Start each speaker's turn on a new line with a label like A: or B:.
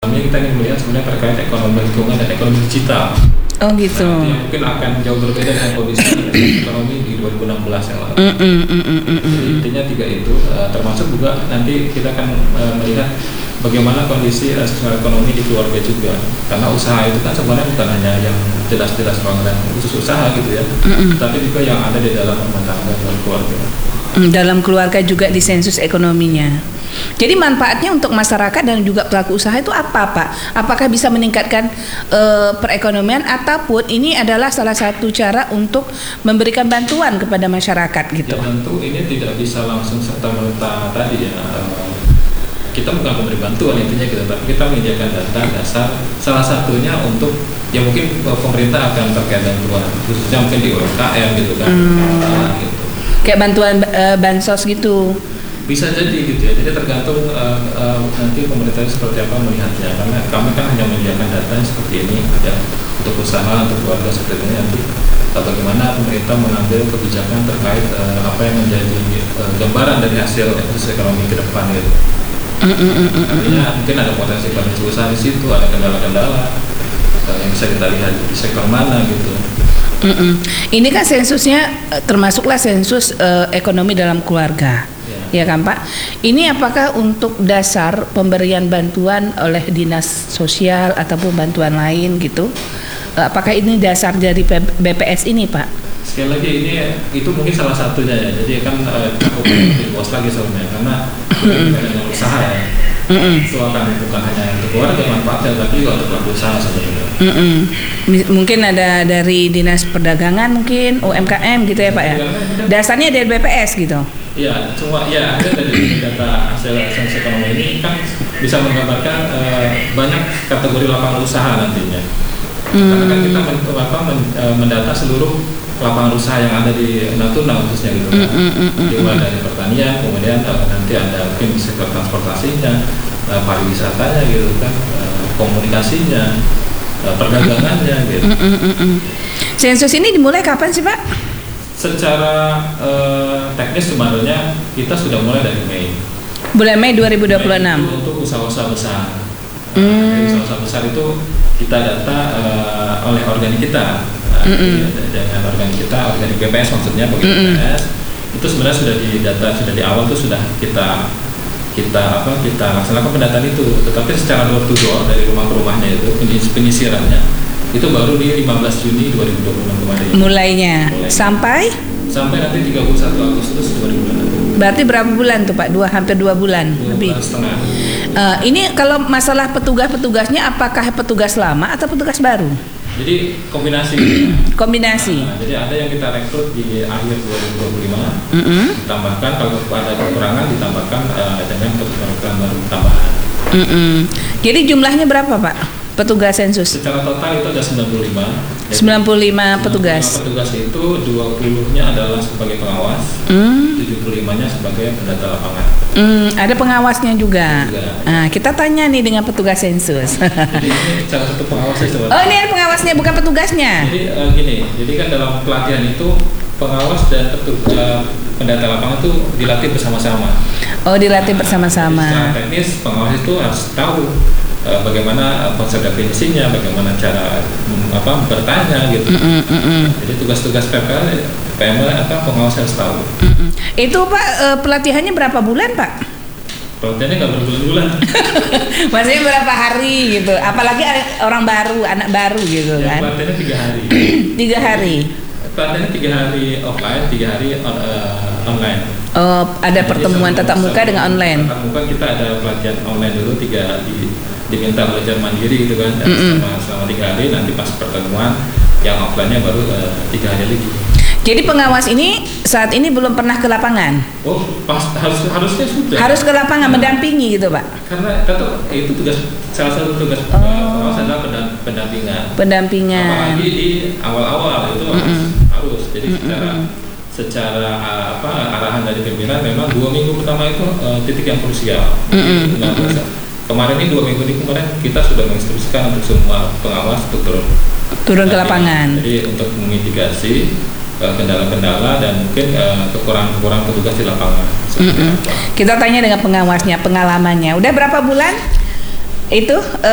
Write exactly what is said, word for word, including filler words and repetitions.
A: Kami kita ingin melihat sebenarnya terkait ekonomi lingkungan dan ekonomi digital.
B: Oh gitu.
A: Nah, yang mungkin akan jauh berbeda dengan kondisi ekonomi di dua ribu enam belas yang lalu.
B: Mm, mm, mm, mm, mm,
A: Jadi intinya tiga itu, uh, termasuk juga nanti kita akan uh, melihat bagaimana kondisi uh, sosial ekonomi di keluarga juga. Karena usaha itu kan sebenarnya bukan hanya yang jelas-jelas banget khusus usaha gitu ya,
B: mm, mm.
A: tapi juga yang ada di dalam rumah tangga dan keluarga.
B: Dalam keluarga juga di sensus ekonominya. Jadi manfaatnya untuk masyarakat dan juga pelaku usaha itu apa, Pak? Apakah bisa meningkatkan uh, perekonomian ataupun ini adalah salah satu cara untuk memberikan bantuan kepada masyarakat gitu?
A: Ya, tentu ini tidak bisa langsung serta-merta tadi ya. Kita bukan memberi bantuan intinya gitu, tapi kita menyediakan data dasar salah satunya untuk ya mungkin pemerintah akan terkait dengan keluarga, khususnya mungkin di U M K M gitu kan.
B: Hmm.
A: Nah, gitu.
B: Kayak bantuan uh, bansos gitu.
A: Bisa jadi gitu ya, jadi tergantung uh, uh, nanti pemerintah seperti apa melihatnya, karena kami kan hanya menyediakan data seperti ini ya, untuk usaha, untuk keluarga seperti ini nanti uh, bagaimana pemerintah mengambil kebijakan terkait uh, apa yang menjadi uh, gambaran dari hasil ekosistem ekonomi ke depan gitu. Artinya mungkin ada potensi potensi usaha di situ, ada kendala-kendala uh, yang bisa kita lihat di sektor mana gitu.
B: Mm-mm. Ini kan sensusnya termasuklah sensus uh, ekonomi dalam keluarga. Ya kan Pak, ini apakah untuk dasar pemberian bantuan oleh dinas sosial ataupun bantuan lain gitu? Apakah ini dasar dari B P S ini Pak?
A: Sekali lagi ini itu mungkin salah satunya ya. Jadi kan cukup lebih luas lagi sebenarnya karena dengan usaha ya. Mm-mm. Itu akan bukan hanya untuk keluarga manfaatnya, tapi juga untuk pelaku usaha sebenarnya.
B: Mm-mm. Mungkin ada dari dinas perdagangan, mungkin U M K M gitu ya Pak ya. Dasarnya dari B P S gitu.
A: Ya, cuma ya ada dari data hasil sensus ekonomi ini kan bisa menggambarkan uh, banyak kategori lapangan usaha nantinya. Hmm. Karena kan kita men, apa, men, uh, mendata seluruh lapangan usaha yang ada di Natuna khususnya gitu kan. Hmm, hmm, hmm, Dimulai dari pertanian, kemudian uh, nanti ada mungkin sektor transportasinya, uh, pariwisatanya gitu kan, uh, komunikasinya, uh, perdagangannya gitu.
B: Hmm, hmm, hmm, hmm. Sensus ini dimulai kapan sih Pak?
A: Secara uh, teknis sebenarnya kita sudah mulai dari Mei.
B: Bulan Mei dua ribu dua puluh enam.
A: Mei itu untuk usaha-usaha besar.
B: Hmm.
A: Nah, usaha-usaha besar itu kita data uh, oleh organik kita. Nah, mm-hmm. Dengan organik kita, organik B P S maksudnya bagi mm-hmm. B P S itu sebenarnya sudah di data sudah di awal tuh sudah kita kita apa kita laksanakan pendataan itu. Tetapi secara door to door dari rumah ke rumahnya itu penyisirannya itu baru di lima belas Juni dua ribu dua puluh enam kemarin.
B: Mulainya. Mulainya sampai
A: sampai nanti tiga puluh satu Agustus dua ribu dua puluh enam.
B: Berarti berapa bulan tuh Pak? Dua hampir dua bulan
A: dua
B: lebih.
A: Setengah.
B: Uh, ini kalau masalah petugas-petugasnya apakah petugas lama atau petugas baru?
A: Jadi kombinasi.
B: Kombinasi.
A: Nah, jadi ada yang kita rekrut di akhir dua ribu dua puluh lima.
B: Mm-hmm.
A: Ditambahkan kalau ada kekurangan ditambahkan uh, dengan petugas baru tambahan.
B: Mm-hmm. Jadi jumlahnya berapa Pak? Petugas sensus?
A: Secara total itu ada sembilan puluh lima.
B: sembilan puluh lima petugas.
A: Petugas itu dua puluh-nya adalah sebagai pengawas, mm. tujuh puluh lima-nya sebagai pendata lapangan.
B: Mm, ada pengawasnya juga. juga. Nah, kita tanya nih dengan petugas sensus.
A: Jadi ini salah satu pengawasnya sebenarnya.
B: Oh, ini ada pengawasnya bukan petugasnya.
A: Jadi uh, gini, jadi kan dalam pelatihan itu pengawas dan petugas uh, pendata lapangan itu dilatih bersama-sama.
B: Oh, dilatih nah, bersama-sama.
A: Secara teknis pengawas itu harus tahu Uh, bagaimana konsep definisinya, bagaimana cara um, apa bertanya gitu. Mm, mm, mm. Jadi tugas-tugas P P L, P M L apa pengawas harus tahu.
B: Mm, mm. Itu Pak uh, pelatihannya berapa bulan Pak?
A: Pelatihannya nggak berbulan-bulan.
B: Maksudnya berapa hari gitu? Apalagi orang baru, anak baru gitu
A: ya,
B: kan?
A: Pelatihannya tiga hari.
B: tiga hari.
A: Pelatihannya tiga hari offline, tiga hari on, uh, online.
B: Oh, ada jadi pertemuan tatap muka
A: sama,
B: dengan online.
A: Tatap muka kita ada pelatihan online dulu tiga di diminta belajar mandiri gitu kan, dan mm-hmm. selama, selama tiga hari nanti pas pertemuan yang offline-nya baru uh, tiga hari lagi.
B: Jadi pengawas ini saat ini belum pernah ke lapangan?
A: Oh, pas harus harusnya sudah.
B: Harus ke lapangan nah, mendampingi gitu Pak?
A: Karena tetap itu tugas salah satu tugas oh. pengawas adalah pendampingan.
B: Pendampingan.
A: Apalagi di awal-awal itu mm-hmm. harus, harus. Jadi mm-hmm. secara secara apa arahan dari pimpinan memang dua minggu pertama itu uh, titik yang krusial. Mm-hmm. Nah, kemarin ini dua minggu ini kemarin kita sudah menginstruksikan untuk semua pengawas untuk turun
B: turun ke lapangan.
A: Jadi untuk memitigasi uh, kendala-kendala dan mungkin uh, kekurangan-kekurangan petugas di lapangan.
B: Mm-hmm. Kita tanya dengan pengawasnya pengalamannya. Udah berapa bulan itu? Uh,